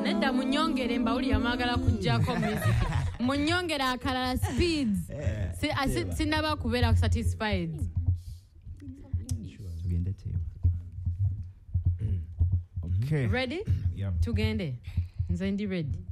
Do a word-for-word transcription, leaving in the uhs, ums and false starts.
Nedda munyongere mbawuli yamagala kujjako music. Munyongere akalala speeds. Sinaba kubeera satisfied. Tugende team. Okay. Ready? Yeah. Tugende. Nze ndi ready.